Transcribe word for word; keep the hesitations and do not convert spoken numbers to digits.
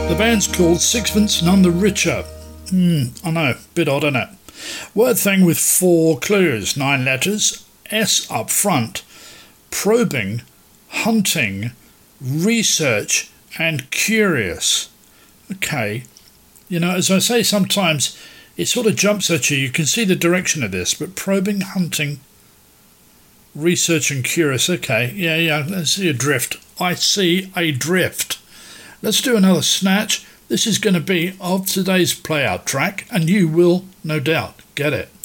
The band's called Sixpence None the Richer. Hmm, I know, bit odd, isn't it? Word thing with four clues, nine letters, S up front, probing, hunting, research and curious. Okay, you know, as I say, sometimes it sort of jumps at you. You can see the direction of this, but probing, hunting, research and curious. Okay, yeah, yeah, let's see a drift. I see a drift. Let's do another snatch. This is going to be of today's play-out track, and you will, no doubt, get it.